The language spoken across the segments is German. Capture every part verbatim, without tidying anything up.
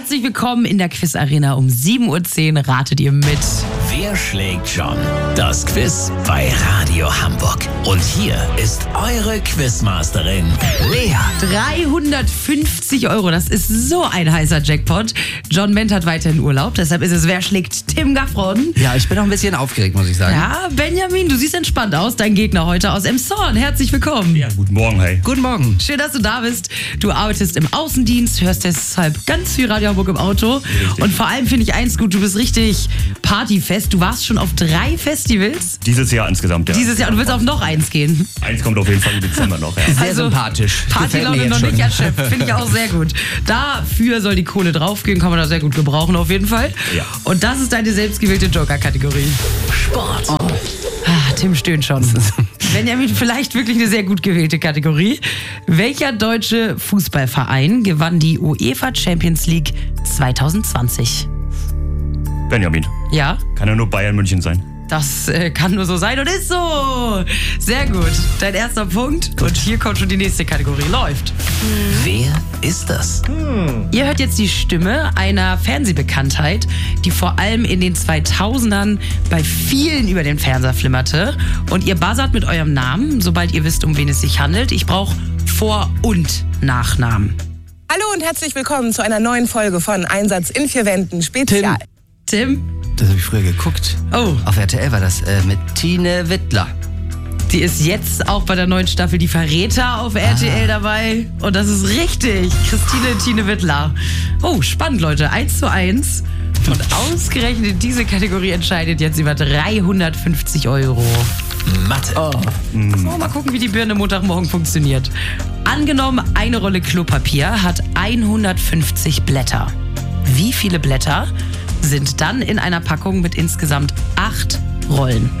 Herzlich willkommen in der Quiz-Arena. Um sieben Uhr zehn ratet ihr mit. Wer schlägt John? Das Quiz bei Radio Hamburg. Und hier ist eure Quizmasterin, Lea. dreihundertfünfzig Euro, das ist so ein heißer Jackpot. John Ment hat weiterhin Urlaub, deshalb ist es Wer schlägt Tim Gaffron. Ja, ich bin auch ein bisschen aufgeregt, muss ich sagen. Ja, Benjamin, du siehst entspannt aus. Dein Gegner heute aus Emshorn. Herzlich willkommen. Ja, guten Morgen, hey. Guten Morgen. Schön, dass du da bist. Du arbeitest im Außendienst, hörst deshalb ganz viel Radio Hamburg im Auto. Richtig. Und vor allem finde ich eins gut, du bist richtig partyfest. Du warst schon auf drei Festivals Dieses Jahr insgesamt, ja. dieses Jahr und du willst auf noch eins gehen. Eins kommt auf jeden Fall im Dezember noch, ja. Sehr Also, sympathisch. Gefällt mir Partylaune jetzt noch schon. nicht erschöpft, finde ich auch sehr gut. Dafür soll die Kohle draufgehen, kann man da sehr gut gebrauchen auf jeden Fall. Ja. Und das ist deine selbstgewählte Joker-Kategorie. Sport. Ah, Tim stöhnt schon. Benjamin, vielleicht wirklich eine sehr gut gewählte Kategorie. Welcher deutsche Fußballverein gewann die UEFA Champions League zwanzig zwanzig? Benjamin. Ja, Kann ja nur Bayern München sein. das äh, kann nur so sein und ist so. Sehr gut. Dein erster Punkt. Und hier kommt schon die nächste Kategorie. Läuft. Wer ist das? Ihr hört jetzt die Stimme einer Fernsehbekanntheit, die vor allem in den zweitausendern bei vielen über den Fernseher flimmerte. Und ihr buzzert mit eurem Namen, sobald ihr wisst, um wen es sich handelt. Ich brauche Vor- und Nachnamen. Hallo und herzlich willkommen zu einer neuen Folge von Einsatz in vier Wänden Spezial. Tim? Das habe ich früher geguckt. Oh, Auf R T L war das äh, mit Tine Wittler. die ist jetzt auch bei der neuen Staffel Die Verräter auf R T L dabei. Und das ist richtig. Christine Tine Wittler. Oh, spannend, Leute. Eins zu eins. Und ausgerechnet diese Kategorie entscheidet jetzt über dreihundertfünfzig Euro. Mathe. So, mal gucken, wie die Birne Montagmorgen funktioniert. Angenommen, eine Rolle Klopapier hat hundertfünfzig Blätter. Wie viele Blätter sind dann in einer Packung mit insgesamt acht Rollen?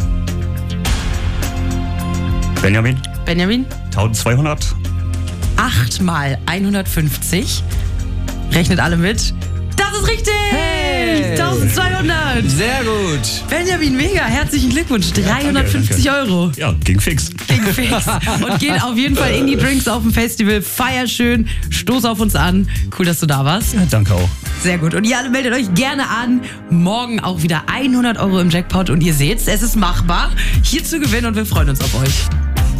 Benjamin. Benjamin? eintausendzweihundert. acht mal hundertfünfzig. Rechnet alle mit. Das ist richtig! eintausendzweihundert! Sehr gut. Benjamin, mega, herzlichen Glückwunsch. dreihundertfünfzig Euro. Ja, ging fix. Ging fix. Und geht auf jeden Fall in die Drinks auf dem Festival. Feier schön, stoß auf uns an. Cool, dass du da warst. Ja, danke auch. Sehr gut. Und ihr alle meldet euch gerne an. Morgen auch wieder hundert Euro im Jackpot. Und ihr seht's, es ist machbar, hier zu gewinnen und wir freuen uns auf euch.